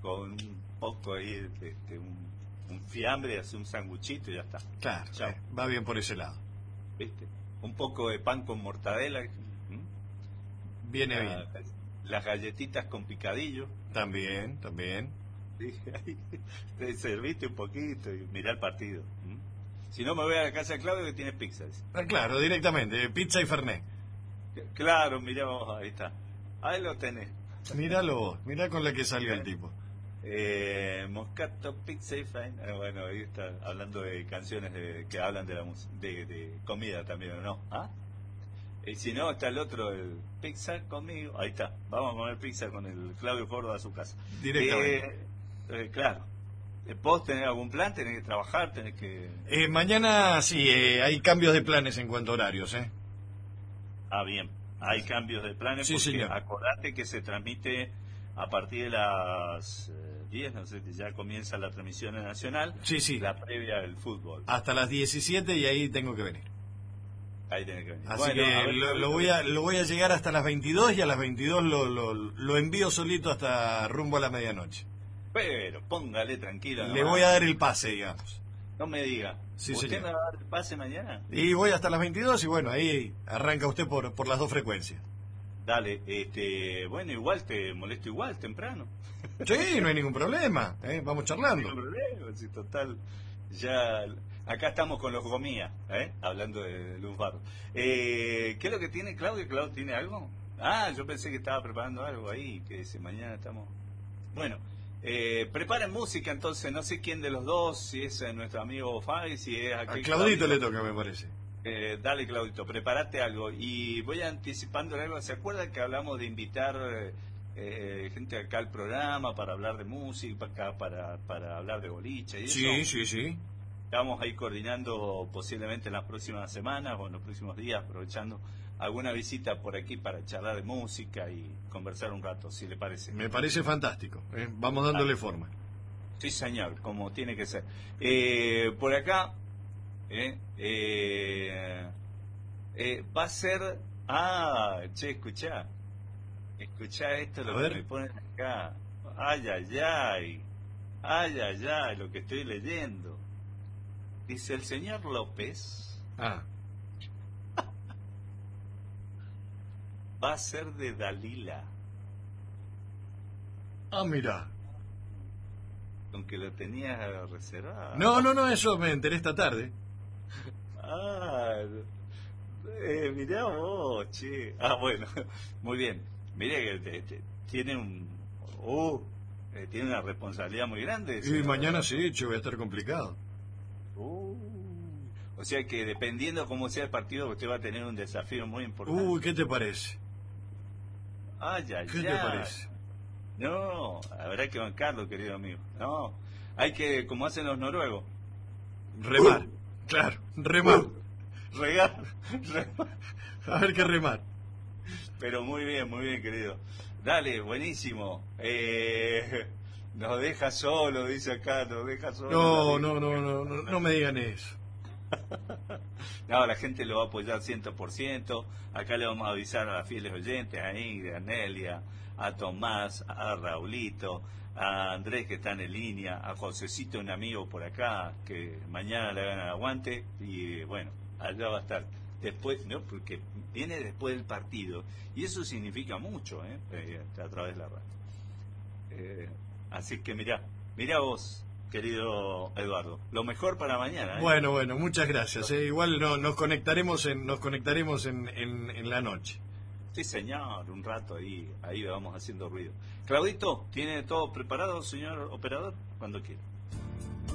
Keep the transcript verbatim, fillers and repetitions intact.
con un poco ahí de, de un, un fiambre, hace un sanguchito y ya está. Claro, eh, va bien por ese lado. ¿Viste? Un poco de pan con mortadela. ¿Mm? Viene La, bien. Las galletitas con picadillo. También, también. Sí, ahí te serviste un poquito y mirá el partido. ¿Mm? Si no, me voy a la casa de Claudio que tiene pizza. Ah, claro, directamente, pizza y fernet. Claro, mirá vos, ahí está. Ahí lo tenés. Míralo vos, mirá con la que salió el tipo. Eh, Moscato, pizza y fine. Eh, bueno, ahí está hablando de canciones de, que hablan de la de, de comida también, ¿no? ¿Ah? Y si no, está el otro, el pizza conmigo. Ahí está, vamos a comer pizza con el Claudio Córdoba a su casa. Directamente. Eh, eh, claro. ¿Vos tenés algún plan? ¿Tenés que trabajar? ¿Tenés que...? Eh, mañana sí, eh, hay cambios de planes en cuanto a horarios, ¿eh? Ah, bien. Hay cambios de planes Sí, porque señor. acordate que se transmite a partir de las eh, diez, no sé, ya comienza la transmisión nacional. Sí, sí. La previa del fútbol. Hasta las diecisiete y ahí tengo que venir. Ahí tenés que venir. Así Bueno, que a ver, lo, lo voy a lo voy a llegar hasta las veintidós y a las veintidós lo, lo, lo envío solito hasta rumbo a la medianoche. Pero póngale tranquilo. Le voy a dar el pase, digamos. No me diga. Sí, ¿Usted señor. me va a dar el pase mañana? Y voy hasta las veintidós y bueno, ahí arranca usted por, por las dos frecuencias. Dale, este, bueno, igual te molesto igual, temprano. Sí, no hay ningún problema, ¿eh? Vamos charlando. No hay problema, si total, ya, acá estamos con los gomías, ¿eh? Hablando de Luz Barro. Eh, ¿Qué es lo que tiene Claudio? ¿Claudio tiene algo? Ah, yo pensé que estaba preparando algo ahí, que dice, mañana estamos... Bueno, eh, preparen música entonces, no sé quién de los dos, si es eh, nuestro amigo Fabi, si es A aquel Claudito Claudio. le toca, me parece. Eh, dale, Claudito, prepárate algo. Y voy anticipando algo. ¿Se acuerdan que hablamos de invitar eh, eh, gente acá al programa para hablar de música, para, para, para hablar de boliche y Sí, eso? sí, sí. Estamos ahí coordinando posiblemente en las próximas semanas o en los próximos días, aprovechando alguna visita por aquí para charlar de música y conversar un rato, si le parece. Me parece fantástico, ¿eh? Vamos dándole Ah. forma. Sí, señor, como tiene que ser. Eh, por acá... Eh, eh, eh, va a ser... Ah, che, escuchá. Escuchá esto, lo A que ver. me ponen acá. Ay, ay, ay. Ay, ay, ay, lo que estoy leyendo. Dice el señor López Ah, va a ser de Dalila. ah, mira. Aunque lo tenías reservado. No, no, no, eso me enteré esta tarde. Ah, eh, mirá vos, che. Ah, bueno, muy bien. Mirá que te- te- tiene un... Uh, eh, tiene una responsabilidad muy grande. Y señor. mañana sí, che, voy a estar complicado. Uh, o sea que dependiendo cómo sea el partido, usted va a tener un desafío muy importante. Uy, ¿qué te parece? Ay, ay, ¿Qué te ay. parece? No, habrá que bancarlo, querido amigo. No, hay que, como hacen los noruegos, Remar. Claro, remar. regar, remar. A ver qué remar. Pero muy bien, muy bien, querido. Dale, buenísimo. Eh, nos deja solo, dice acá, nos deja solo. No, no, no, no, no, no me digan eso. No, la gente lo va a apoyar cien por ciento. Acá le vamos a avisar a las fieles oyentes, a Ingrid, a Nelia, a Tomás, a Raulito, a Andrés que está en línea, a Josecito, un amigo por acá, que mañana le hagan el aguante. Y bueno, allá va a estar. Después, ¿no? Porque viene después del partido. Y eso significa mucho, ¿eh? Eh, a través de la radio. Eh, así que mirá, mirá vos, querido Eduardo. Lo mejor para mañana, ¿eh? Bueno, bueno, muchas gracias. ¿eh? Igual no, nos conectaremos en nos conectaremos en, en, en la noche. Sí, señor, un rato ahí, ahí vamos haciendo ruido. Claudito, ¿tiene todo preparado, señor operador? Cuando quiera.